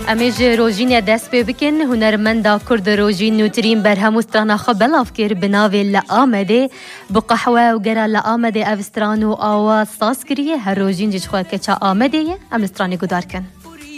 امیج روژین دست بکن هنرمندا کرد روژین نوترین برهم استرانا خبلاف کر بناوی لآمده بقحوه و گره لآمده اوستران و آواز ساس کریه هر روژین جش خواه که چا آمده یه ام استرانی گدار کن.